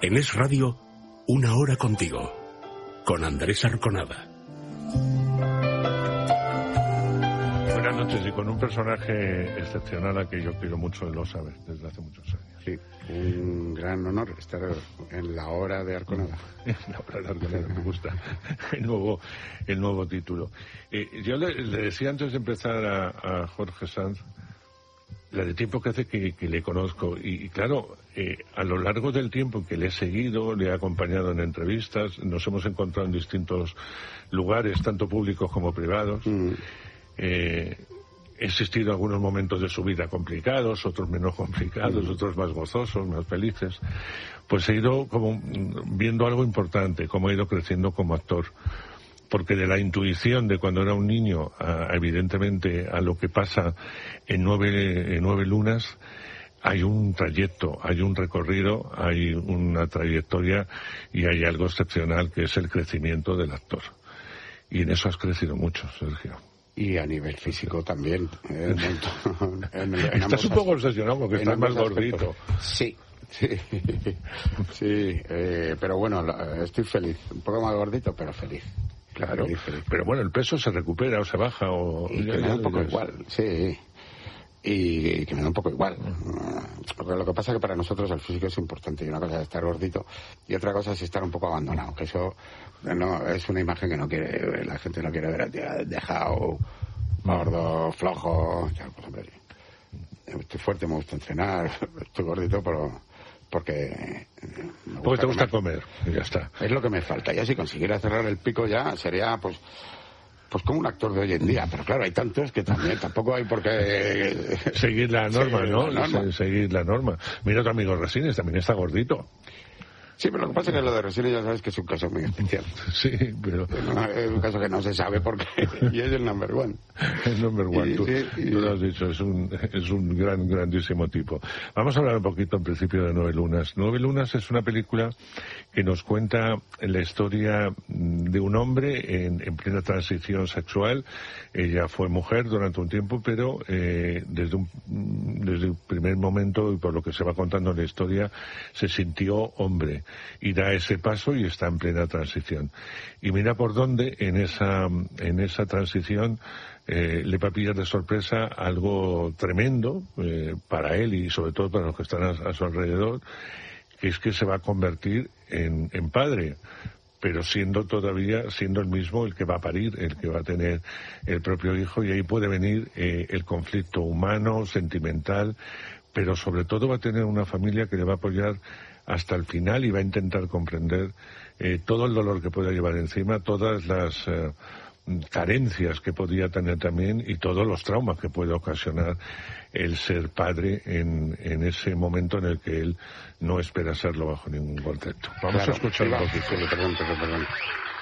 En Es Radio, una hora contigo, con Andrés Arconada. Buenas noches, y con un personaje excepcional a que yo quiero mucho, lo sabes, desde hace muchos años. Sí, un gran honor estar en la hora de Arconada. La hora de Arconada, me gusta el nuevo título. Yo le decía antes de empezar a Jorge Sanz la de tiempo que hace que le conozco, y claro, a lo largo del tiempo que le he seguido, le he acompañado en entrevistas, nos hemos encontrado en distintos lugares, tanto públicos como privados. He existido algunos momentos de su vida complicados, otros menos complicados, otros más gozosos, más felices. Pues he ido como viendo algo importante, cómo he ido creciendo como actor. Porque de la intuición de cuando era un niño, evidentemente, a lo que pasa en nueve lunas, hay un trayecto, hay un recorrido, hay una trayectoria y hay algo excepcional que es el crecimiento del actor. Y en eso has crecido mucho, Sergio. Y a nivel físico también. Estás un poco obsesionado porque estás más gordito. Sí. Pero bueno, estoy feliz. Un poco más gordito, pero feliz. Claro, feliz. Pero bueno, el peso se recupera o se baja o... Y que me da un poco igual, sí. Y que me da un poco igual. Porque lo que pasa es que para nosotros el físico es importante. Y una cosa es estar gordito y otra cosa es estar un poco abandonado. Que eso no es una imagen que no quiere, la gente no quiere ver a ti dejado, gordo, flojo. Pues hombre, estoy fuerte, me gusta entrenar, estoy gordito, pero... Porque te gusta comer, y ya está. Es lo que me falta. Ya si consiguiera cerrar el pico ya sería pues como un actor de hoy en día. Pero claro, hay tantos que tampoco hay por qué... Seguir la norma, ¿no? La norma. Seguir la norma. Mira tu amigo Resines, también está gordito. Sí, pero lo que pasa es que lo de Resines ya sabes que es un caso muy especial. Sí, pero... Es un caso que no se sabe por qué, y es el number one. El number one, tú lo has dicho, es un grandísimo tipo. Vamos a hablar un poquito en principio de Nueve Lunas. Nueve Lunas es una película que nos cuenta la historia de un hombre en plena transición sexual. Ella fue mujer durante un tiempo, pero desde el primer momento, y por lo que se va contando en la historia, se sintió hombre. Y da ese paso y está en plena transición. Y mira por dónde en esa transición le va a pillar de sorpresa algo tremendo para él y sobre todo para los que están a su alrededor, que es que se va a convertir en padre, pero siendo el mismo el que va a parir, el que va a tener el propio hijo, y ahí puede venir el conflicto humano, sentimental, pero sobre todo va a tener una familia que le va a apoyar hasta el final y va a intentar comprender todo el dolor que pueda llevar encima, todas las carencias que podía tener también y todos los traumas que puede ocasionar el ser padre en ese momento en el que él no espera serlo bajo ningún concepto. Vamos a escuchar un poquito. Perdón.